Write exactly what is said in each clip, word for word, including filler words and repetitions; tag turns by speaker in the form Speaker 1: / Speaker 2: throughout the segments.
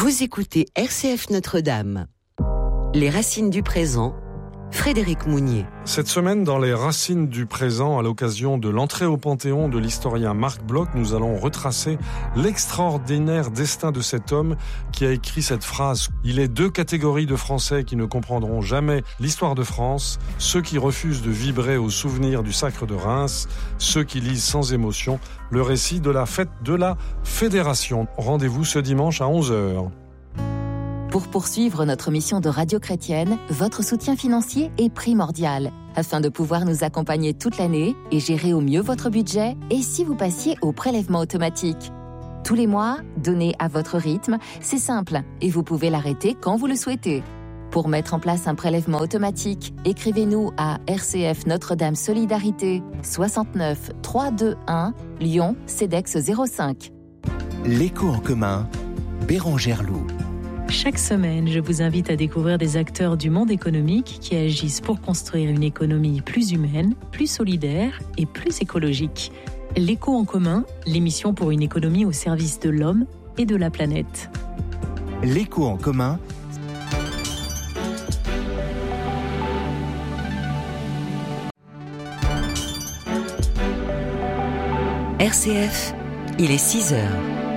Speaker 1: Vous écoutez R C F Notre-Dame. Les racines du présent, Frédéric Mounier.
Speaker 2: Cette semaine, dans les racines du présent, à l'occasion de l'entrée au Panthéon de l'historien Marc Bloch, nous allons retracer l'extraordinaire destin de cet homme qui a écrit cette phrase. Il est deux catégories de Français qui ne comprendront jamais l'histoire de France, ceux qui refusent de vibrer au souvenir du sacre de Reims, ceux qui lisent sans émotion le récit de la fête de la Fédération. Rendez-vous ce dimanche à onze heures.
Speaker 3: Pour poursuivre notre mission de radio chrétienne, votre soutien financier est primordial afin de pouvoir nous accompagner toute l'année et gérer au mieux votre budget et si vous passiez au prélèvement automatique. Tous les mois, donnez à votre rythme, c'est simple et vous pouvez l'arrêter quand vous le souhaitez. Pour mettre en place un prélèvement automatique, écrivez-nous à R C F Notre-Dame Solidarité soixante-neuf trois cent vingt-et-un Lyon CEDEX zéro cinq.
Speaker 4: L'écho en commun, Bérangère Loup.
Speaker 5: Chaque semaine, je vous invite à découvrir des acteurs du monde économique qui agissent pour construire une économie plus humaine, plus solidaire et plus écologique. L'écho en commun, l'émission pour une économie au service de l'homme et de la planète.
Speaker 4: L'écho en commun.
Speaker 1: R C F, il est six heures.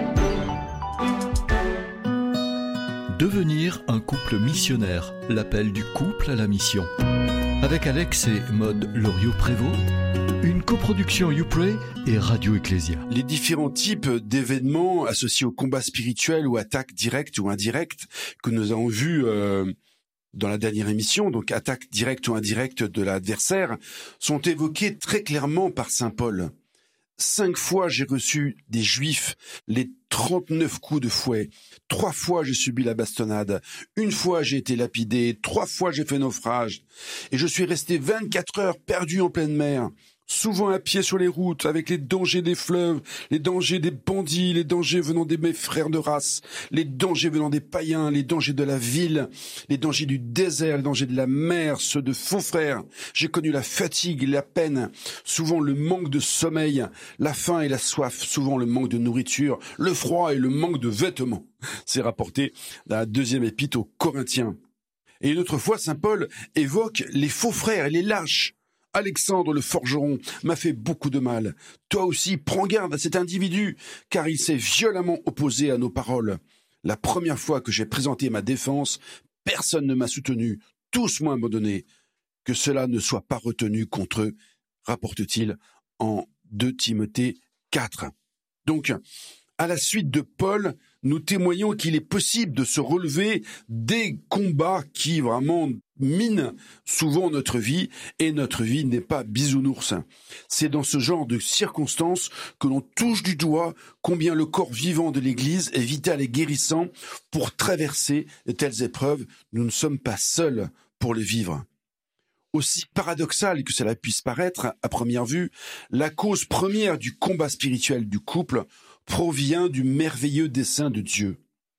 Speaker 6: Devenir un couple missionnaire, l'appel du couple à la mission. Avec Alex et Maude Loriot-Prévost, une coproduction YouPray et Radio Ecclésia.
Speaker 7: Les différents types d'événements associés au combat spirituel ou attaque directe ou indirecte que nous avons vus euh, dans la dernière émission, donc attaque directe ou indirecte de l'adversaire, sont évoqués très clairement par saint Paul. Cinq fois j'ai reçu des Juifs les trente-neuf coups de fouet. Trois fois j'ai subi la bastonnade. Une fois j'ai été lapidé. Trois fois j'ai fait naufrage. Et je suis resté vingt-quatre heures perdu en pleine mer. Souvent à pied sur les routes, avec les dangers des fleuves, les dangers des bandits, les dangers venant de mes frères de race, les dangers venant des païens, les dangers de la ville, les dangers du désert, les dangers de la mer, ceux de faux frères. J'ai connu la fatigue, la peine, souvent le manque de sommeil, la faim et la soif, souvent le manque de nourriture, le froid et le manque de vêtements. C'est rapporté dans la deuxième épître aux Corinthiens. Et une autre fois, saint Paul évoque les faux frères et les lâches. Alexandre le forgeron m'a fait beaucoup de mal. Toi aussi, prends garde à cet individu, car il s'est violemment opposé à nos paroles. La première fois que j'ai présenté ma défense, personne ne m'a soutenu, tous m'ont abandonné. Que cela ne soit pas retenu contre eux, rapporte-t-il en deux Timothée quatre. Donc, à la suite de Paul, nous témoignons qu'il est possible de se relever des combats qui vraiment minent souvent notre vie, et notre vie n'est pas bisounours. C'est dans ce genre de circonstances que l'on touche du doigt combien le corps vivant de l'Église est vital et guérissant pour traverser de telles épreuves. Nous ne sommes pas seuls pour les vivre. Aussi paradoxal que cela puisse paraître à première vue, la cause première du combat spirituel du couple provient du merveilleux dessein de Dieu.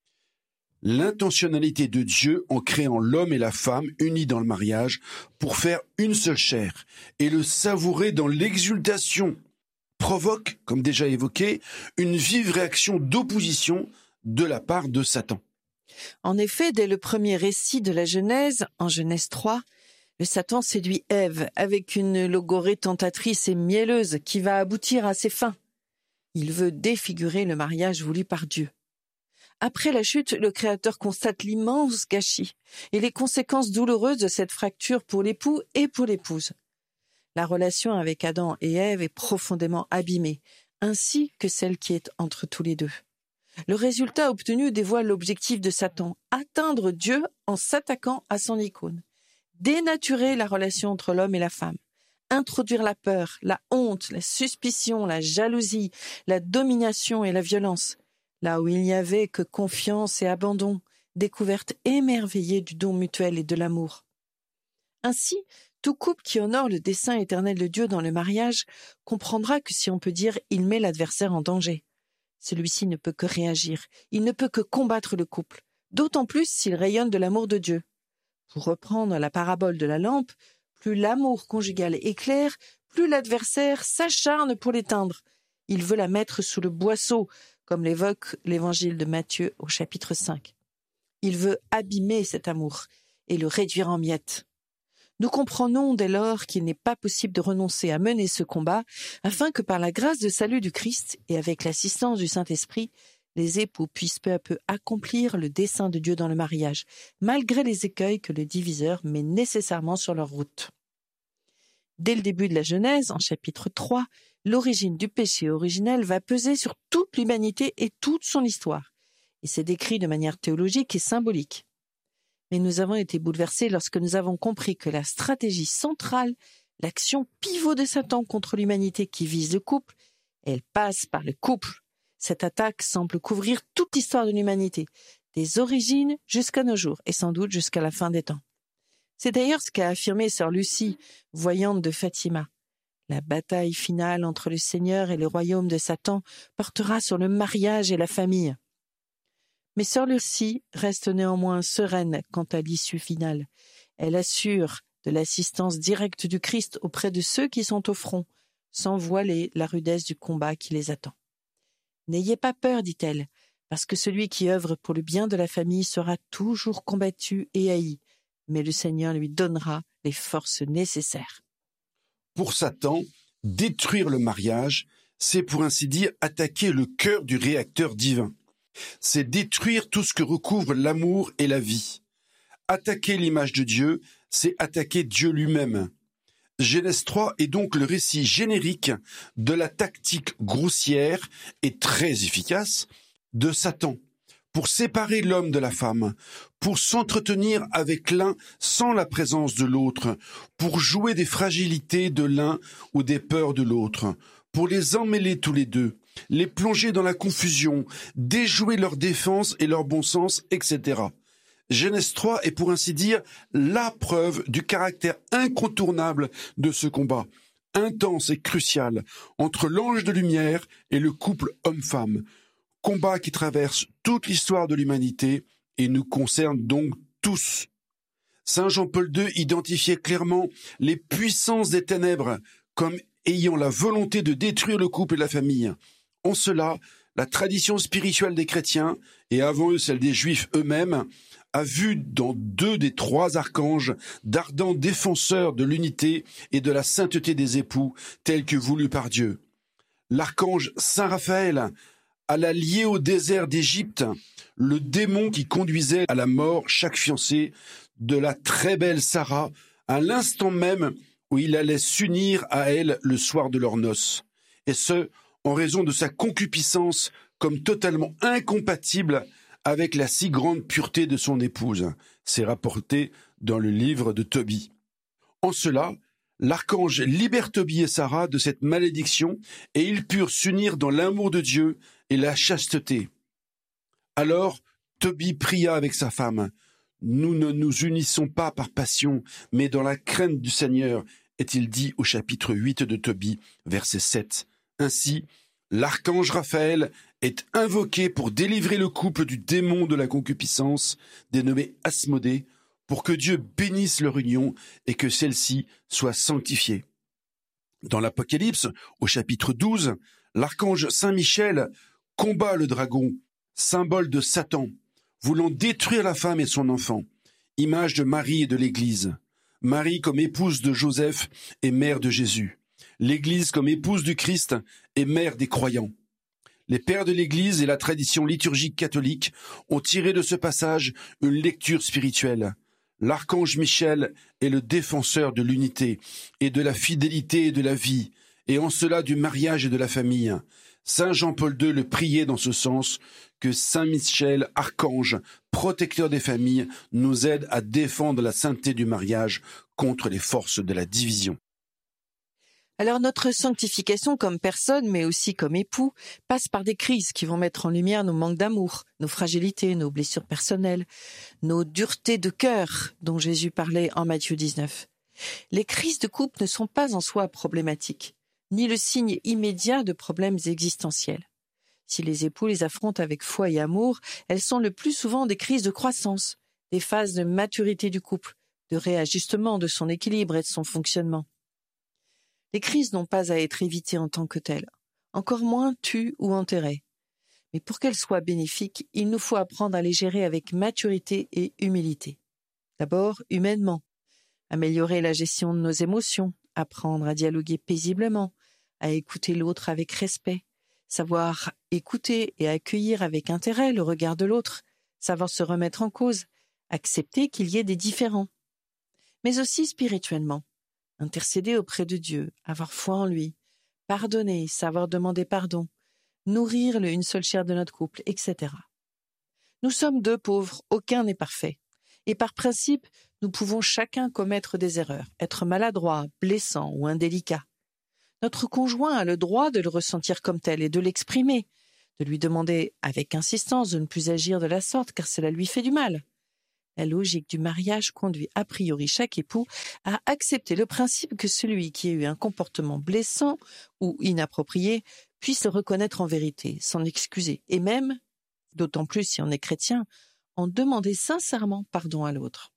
Speaker 7: L'intentionnalité de Dieu en créant l'homme et la femme unis dans le mariage pour faire une seule chair et le savourer dans l'exultation provoque, comme déjà évoqué, une vive réaction d'opposition de la part de Satan.
Speaker 8: En effet, dès le premier récit de la Genèse, en Genèse trois, le Satan séduit Ève avec une logorée tentatrice et mielleuse qui va aboutir à ses fins. Il veut défigurer le mariage voulu par Dieu. Après la chute, le Créateur constate l'immense gâchis et les conséquences douloureuses de cette fracture pour l'époux et pour l'épouse. La relation avec Adam et Ève est profondément abîmée, ainsi que celle qui est entre tous les deux. Le résultat obtenu dévoile l'objectif de Satan, atteindre Dieu en s'attaquant à son icône, dénaturer la relation entre l'homme et la femme, introduire la peur, la honte, la suspicion, la jalousie, la domination et la violence. Là où il n'y avait que confiance et abandon, découverte émerveillée du don mutuel et de l'amour. Ainsi, tout couple qui honore le dessein éternel de Dieu dans le mariage comprendra que, si on peut dire, il met l'adversaire en danger. Celui-ci ne peut que réagir, il ne peut que combattre le couple, d'autant plus s'il rayonne de l'amour de Dieu. Pour reprendre la parabole de la lampe, plus l'amour conjugal est clair, plus l'adversaire s'acharne pour l'éteindre. Il veut la mettre sous le boisseau, comme l'évoque l'évangile de Matthieu au chapitre cinq. Il veut abîmer cet amour et le réduire en miettes. Nous comprenons dès lors qu'il n'est pas possible de renoncer à mener ce combat afin que par la grâce de salut du Christ et avec l'assistance du Saint-Esprit, les époux puissent peu à peu accomplir le dessein de Dieu dans le mariage, malgré les écueils que le diviseur met nécessairement sur leur route. Dès le début de la Genèse, en chapitre trois, l'origine du péché originel va peser sur toute l'humanité et toute son histoire, et c'est décrit de manière théologique et symbolique. Mais nous avons été bouleversés lorsque nous avons compris que la stratégie centrale, l'action pivot de Satan contre l'humanité qui vise le couple, elle passe par le couple. Cette attaque semble couvrir toute l'histoire de l'humanité, des origines jusqu'à nos jours, et sans doute jusqu'à la fin des temps. C'est d'ailleurs ce qu'a affirmé sœur Lucie, voyante de Fatima. La bataille finale entre le Seigneur et le royaume de Satan portera sur le mariage et la famille. Mais sœur Lucie reste néanmoins sereine quant à l'issue finale. Elle assure de l'assistance directe du Christ auprès de ceux qui sont au front, sans voiler la rudesse du combat qui les attend. N'ayez pas peur, dit-elle, parce que celui qui œuvre pour le bien de la famille sera toujours combattu et haï, mais le Seigneur lui donnera les forces nécessaires.
Speaker 7: Pour Satan, détruire le mariage, c'est pour ainsi dire attaquer le cœur du réacteur divin. C'est détruire tout ce que recouvre l'amour et la vie. Attaquer l'image de Dieu, c'est attaquer Dieu lui-même. Genèse trois est donc le récit générique de la tactique grossière et très efficace de Satan pour séparer l'homme de la femme, pour s'entretenir avec l'un sans la présence de l'autre, pour jouer des fragilités de l'un ou des peurs de l'autre, pour les emmêler tous les deux, les plonger dans la confusion, déjouer leur défense et leur bon sens, et cetera. Genèse trois est pour ainsi dire la preuve du caractère incontournable de ce combat, intense et crucial, entre l'ange de lumière et le couple homme-femme. Combat qui traverse toute l'histoire de l'humanité et nous concerne donc tous. Saint Jean-Paul deux identifiait clairement les puissances des ténèbres comme ayant la volonté de détruire le couple et la famille. En cela, la tradition spirituelle des chrétiens, et avant eux celle des Juifs eux-mêmes, a vu dans deux des trois archanges d'ardents défenseurs de l'unité et de la sainteté des époux, tels que voulus par Dieu. L'archange Saint Raphaël alla lier au désert d'Égypte le démon qui conduisait à la mort chaque fiancé de la très belle Sarah, à l'instant même où il allait s'unir à elle le soir de leurs noces, et ce, en raison de sa concupiscence comme totalement incompatible avec la si grande pureté de son épouse. C'est rapporté dans le livre de Tobie. En cela, l'archange libère Tobie et Sarah de cette malédiction et ils purent s'unir dans l'amour de Dieu et la chasteté. Alors, Tobie pria avec sa femme. « Nous ne nous unissons pas par passion, mais dans la crainte du Seigneur », est-il dit au chapitre huit de Tobie, verset sept. Ainsi, l'archange Raphaël est invoqué pour délivrer le couple du démon de la concupiscence, dénommé Asmodée, pour que Dieu bénisse leur union et que celle-ci soit sanctifiée. Dans l'Apocalypse, au chapitre douze, l'archange Saint Michel combat le dragon, symbole de Satan, voulant détruire la femme et son enfant, image de Marie et de l'Église. Marie comme épouse de Joseph et mère de Jésus. L'Église comme épouse du Christ et mère des croyants. Les pères de l'Église et la tradition liturgique catholique ont tiré de ce passage une lecture spirituelle. L'archange Michel est le défenseur de l'unité et de la fidélité et de la vie, et en cela du mariage et de la famille. Saint Jean-Paul deux le priait dans ce sens, que Saint Michel, archange, protecteur des familles, nous aide à défendre la sainteté du mariage contre les forces de la division.
Speaker 8: Alors notre sanctification comme personne, mais aussi comme époux, passe par des crises qui vont mettre en lumière nos manques d'amour, nos fragilités, nos blessures personnelles, nos duretés de cœur dont Jésus parlait en Matthieu dix-neuf. Les crises de couple ne sont pas en soi problématiques, ni le signe immédiat de problèmes existentiels. Si les époux les affrontent avec foi et amour, elles sont le plus souvent des crises de croissance, des phases de maturité du couple, de réajustement de son équilibre et de son fonctionnement. Les crises n'ont pas à être évitées en tant que telles, encore moins tues ou enterrées. Mais pour qu'elles soient bénéfiques, il nous faut apprendre à les gérer avec maturité et humilité. D'abord, humainement, améliorer la gestion de nos émotions, apprendre à dialoguer paisiblement, à écouter l'autre avec respect, savoir écouter et accueillir avec intérêt le regard de l'autre, savoir se remettre en cause, accepter qu'il y ait des différends. Mais aussi spirituellement, intercéder auprès de Dieu, avoir foi en lui, pardonner, savoir demander pardon, nourrir le une seule chair de notre couple, et cetera. Nous sommes deux pauvres, aucun n'est parfait. Et par principe, nous pouvons chacun commettre des erreurs, être maladroit, blessant ou indélicat. Notre conjoint a le droit de le ressentir comme tel et de l'exprimer, de lui demander avec insistance de ne plus agir de la sorte car cela lui fait du mal. La logique du mariage conduit a priori chaque époux à accepter le principe que celui qui a eu un comportement blessant ou inapproprié puisse le reconnaître en vérité, s'en excuser, et même, d'autant plus si on est chrétien, en demander sincèrement pardon à l'autre.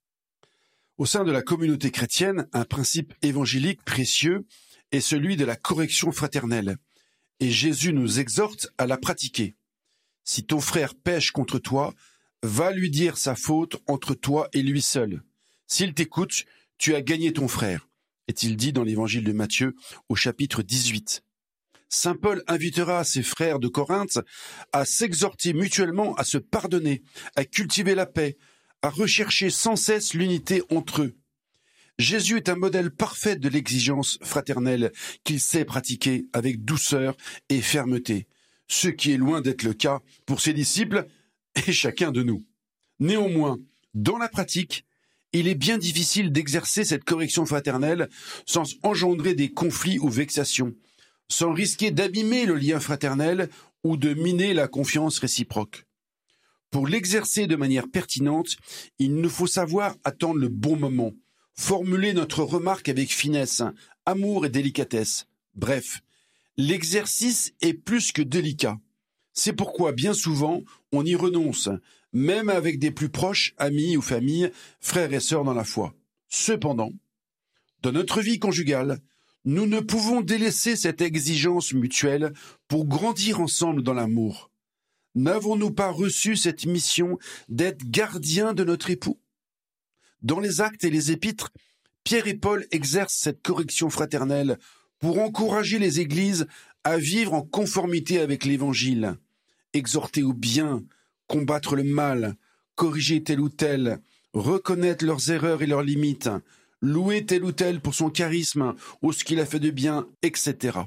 Speaker 7: Au sein de la communauté chrétienne, un principe évangélique précieux est celui de la correction fraternelle, et Jésus nous exhorte à la pratiquer. Si ton frère pêche contre toi, va lui dire sa faute entre toi et lui seul. S'il t'écoute, tu as gagné ton frère, est-il dit dans l'évangile de Matthieu au chapitre dix-huit. Saint Paul invitera ses frères de Corinthe à s'exhorter mutuellement à se pardonner, à cultiver la paix, à rechercher sans cesse l'unité entre eux. Jésus est un modèle parfait de l'exigence fraternelle qu'il sait pratiquer avec douceur et fermeté, ce qui est loin d'être le cas pour ses disciples et chacun de nous. Néanmoins, dans la pratique, il est bien difficile d'exercer cette correction fraternelle sans engendrer des conflits ou vexations, sans risquer d'abîmer le lien fraternel ou de miner la confiance réciproque. Pour l'exercer de manière pertinente, il nous faut savoir attendre le bon moment, formuler notre remarque avec finesse, amour et délicatesse. Bref, l'exercice est plus que délicat. C'est pourquoi bien souvent, on y renonce, même avec des plus proches, amis ou familles, frères et sœurs dans la foi. Cependant, dans notre vie conjugale, nous ne pouvons délaisser cette exigence mutuelle pour grandir ensemble dans l'amour. N'avons-nous pas reçu cette mission d'être gardiens de notre époux ? Dans les Actes et les Épîtres, Pierre et Paul exercent cette correction fraternelle pour encourager les églises à vivre en conformité avec l'Évangile, exhorter au bien, combattre le mal, corriger tel ou tel, reconnaître leurs erreurs et leurs limites, louer tel ou tel pour son charisme ou ce qu'il a fait de bien, et cetera.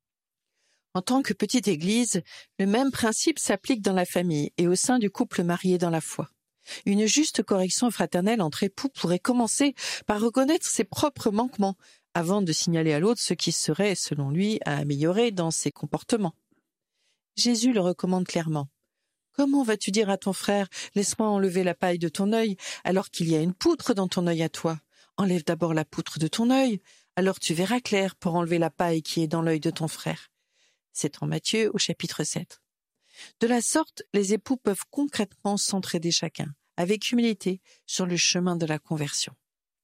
Speaker 8: En tant que petite église, le même principe s'applique dans la famille et au sein du couple marié dans la foi. Une juste correction fraternelle entre époux pourrait commencer par reconnaître ses propres manquements avant de signaler à l'autre ce qui serait, selon lui, à améliorer dans ses comportements. Jésus le recommande clairement. « Comment vas-tu dire à ton frère « Laisse-moi enlever la paille de ton œil » alors qu'il y a une poutre dans ton œil à toi ? Enlève d'abord la poutre de ton œil, alors tu verras clair pour enlever la paille qui est dans l'œil de ton frère. » C'est en Matthieu au chapitre sept. De la sorte, les époux peuvent concrètement s'entraider chacun, avec humilité, sur le chemin de la conversion.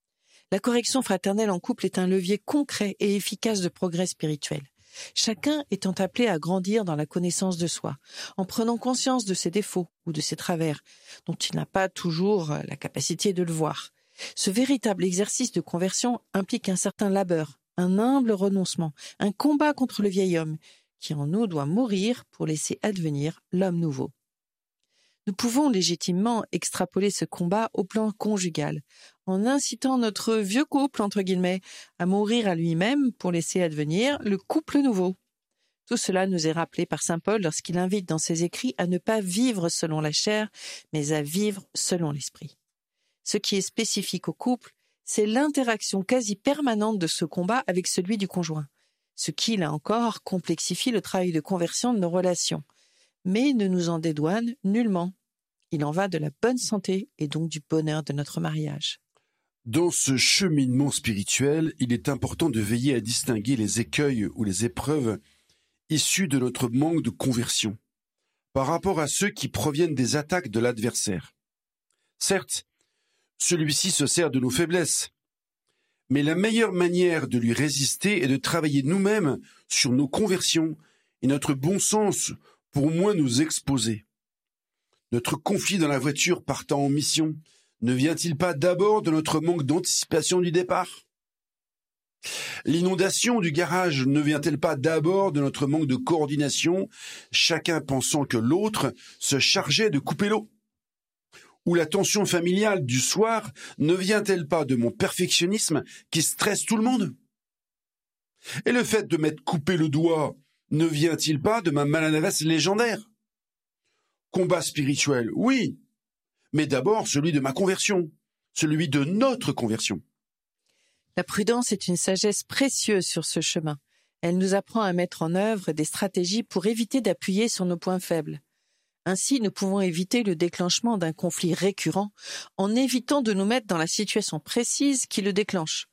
Speaker 8: La correction fraternelle en couple est un levier concret et efficace de progrès spirituel. Chacun étant appelé à grandir dans la connaissance de soi, en prenant conscience de ses défauts ou de ses travers, dont il n'a pas toujours la capacité de le voir. Ce véritable exercice de conversion implique un certain labeur, un humble renoncement, un combat contre le vieil homme, qui en nous doit mourir pour laisser advenir l'homme nouveau. Nous pouvons légitimement extrapoler ce combat au plan conjugal, en incitant notre vieux couple, entre guillemets, à mourir à lui-même pour laisser advenir le couple nouveau. Tout cela nous est rappelé par saint Paul lorsqu'il invite dans ses écrits à ne pas vivre selon la chair, mais à vivre selon l'esprit. Ce qui est spécifique au couple, c'est l'interaction quasi permanente de ce combat avec celui du conjoint, ce qui, là encore, complexifie le travail de conversion de nos relations, mais ne nous en dédouane nullement. Il en va de la bonne santé et donc du bonheur de notre mariage.
Speaker 7: Dans ce cheminement spirituel, il est important de veiller à distinguer les écueils ou les épreuves issus de notre manque de conversion par rapport à ceux qui proviennent des attaques de l'adversaire. Certes, celui-ci se sert de nos faiblesses, mais la meilleure manière de lui résister est de travailler nous-mêmes sur nos conversions et notre bon sens pour moins nous exposer. Notre conflit dans la voiture partant en mission ne vient-il pas d'abord de notre manque d'anticipation du départ ? L'inondation du garage ne vient-elle pas d'abord de notre manque de coordination, chacun pensant que l'autre se chargeait de couper l'eau ? Ou la tension familiale du soir ne vient-elle pas de mon perfectionnisme qui stresse tout le monde ? Et le fait de m'être coupé le doigt ne vient-il pas de ma maladresse légendaire ? Combat spirituel, oui, mais d'abord celui de ma conversion, celui de notre conversion.
Speaker 8: La prudence est une sagesse précieuse sur ce chemin. Elle nous apprend à mettre en œuvre des stratégies pour éviter d'appuyer sur nos points faibles. Ainsi, nous pouvons éviter le déclenchement d'un conflit récurrent en évitant de nous mettre dans la situation précise qui le déclenche.